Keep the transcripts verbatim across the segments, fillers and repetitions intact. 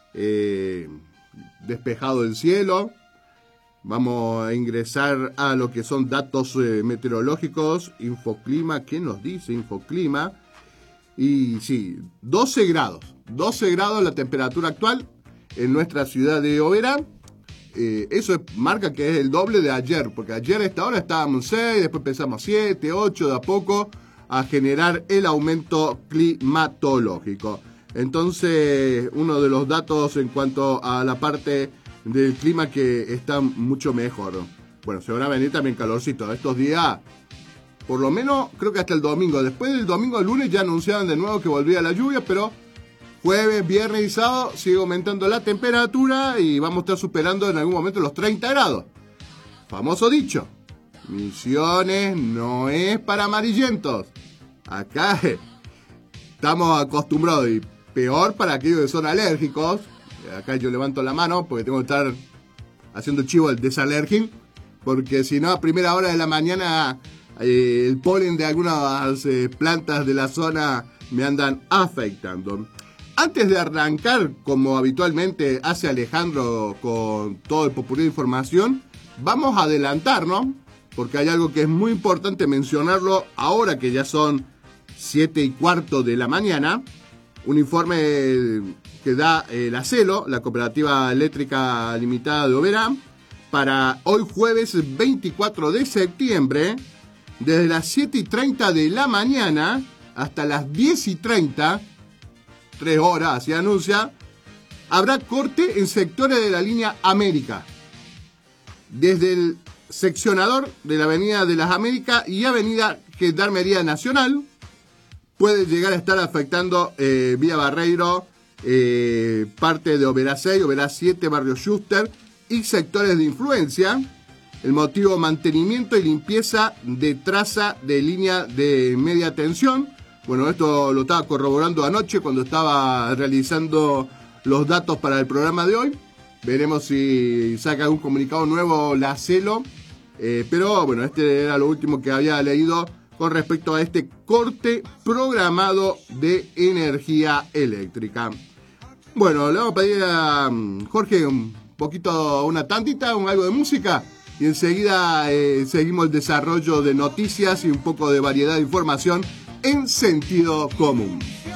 eh, despejado el cielo. Vamos a ingresar a lo que son datos eh, meteorológicos. Infoclima, ¿qué nos dice Infoclima? Y sí, doce grados. doce grados la temperatura actual en nuestra ciudad de Oberá. Eh, eso es, marca que es el doble de ayer, porque ayer a esta hora estábamos seis, después empezamos siete, ocho, de a poco a generar el aumento climatológico. Entonces, uno de los datos en cuanto a la parte del clima que está mucho mejor. Bueno, se van a venir también calorcito. Estos días, por lo menos, creo que hasta el domingo. Después del domingo al lunes ya anunciaban de nuevo que volvía la lluvia, pero jueves, viernes y sábado sigue aumentando la temperatura y vamos a estar superando en algún momento los treinta grados. Famoso dicho, Misiones no es para amarillentos. Acá estamos acostumbrados, y peor para aquellos que son alérgicos. Acá yo levanto la mano porque tengo que estar haciendo chivo del desalergín, porque si no a primera hora de la mañana eh, el polen de algunas eh, plantas de la zona me andan afectando. Antes de arrancar, como habitualmente hace Alejandro con todo el popurrí de información, vamos a adelantarnos, porque hay algo que es muy importante mencionarlo ahora que ya son siete y cuarto de la mañana. Un informe que da eh, la CELO, la Cooperativa Eléctrica Limitada de Oberá, para hoy jueves veinticuatro de septiembre, desde las siete y treinta de la mañana hasta las diez y treinta, tres horas, así anuncia, habrá corte en sectores de la línea América. Desde el seccionador de la Avenida de las Américas y Avenida Gendarmería Nacional, puede llegar a estar afectando eh, vía Barreiro, eh, parte de Oberá seis, Oberá siete, Barrio Schuster y sectores de influencia. El motivo: mantenimiento y limpieza de traza de línea de media tensión. Bueno, esto lo estaba corroborando anoche cuando estaba realizando los datos para el programa de hoy. Veremos si saca algún comunicado nuevo la CELO. Eh, pero bueno, este era lo último que había leído con respecto a este corte programado de energía eléctrica. Bueno, le vamos a pedir a Jorge un poquito, una tantita, un algo de música, y enseguida eh, seguimos el desarrollo de noticias y un poco de variedad de información en sentido común.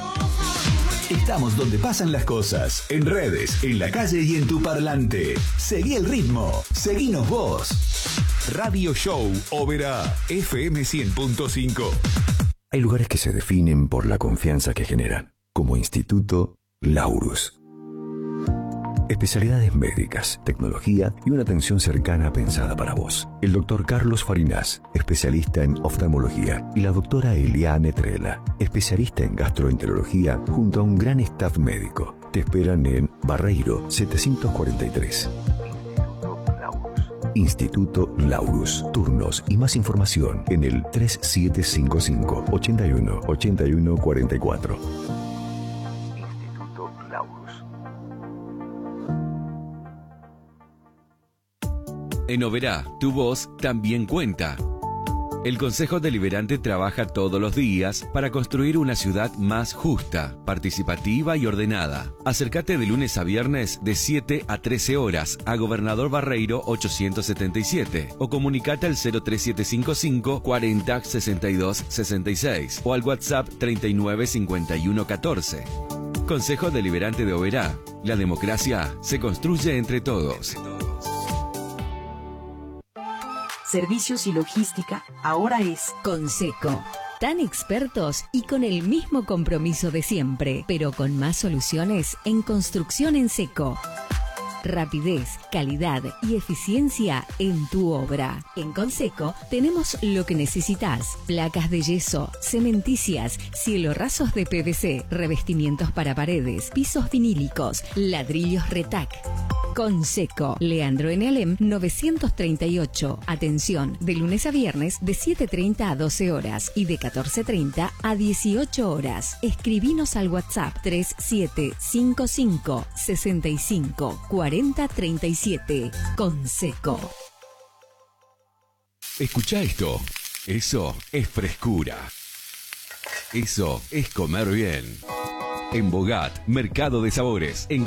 Estamos donde pasan las cosas, en redes, en la calle y en tu parlante. Seguí el ritmo, seguinos vos. Radio Show Oberá, F M cien punto cinco. Hay lugares que se definen por la confianza que generan, como Instituto Laurus. Especialidades médicas, tecnología y una atención cercana pensada para vos. El doctor Carlos Farinas, especialista en oftalmología, y la doctora Eliane Trela, especialista en gastroenterología, junto a un gran staff médico. Te esperan en Barreiro setecientos cuarenta y tres. Instituto Laurus. Turnos y más información en el tres siete cinco cinco, ocho uno, ocho uno cuatro cuatro. Instituto Laurus. En Oberá, tu voz también cuenta. El Consejo Deliberante trabaja todos los días para construir una ciudad más justa, participativa y ordenada. Acércate de lunes a viernes de siete a trece horas a Gobernador Barreiro ochocientos setenta y siete o comunicate al cero tres siete cinco cinco, cuarenta, sesenta y dos, sesenta y seis o al WhatsApp treinta y nueve, cincuenta y uno, catorce. Consejo Deliberante de Oberá. La democracia se construye entre todos. Servicios y logística ahora es Conseco. Tan expertos y con el mismo compromiso de siempre, pero con más soluciones en construcción en seco. Rapidez, calidad y eficiencia en tu obra. En Conseco tenemos lo que necesitas: placas de yeso, cementicias, cielorrazos de P V C, revestimientos para paredes, pisos vinílicos, ladrillos Retac. Conseco, Leandro en Alem novecientos treinta y ocho. Atención, de lunes a viernes de siete treinta a doce horas y de catorce treinta a dieciocho horas. Escribinos al WhatsApp tres siete cinco cinco, sesenta y cinco, cuarenta, treinta y siete. Conseco. Escucha esto. Eso es frescura. Eso es comer bien. En Bogat, Mercado de Sabores. En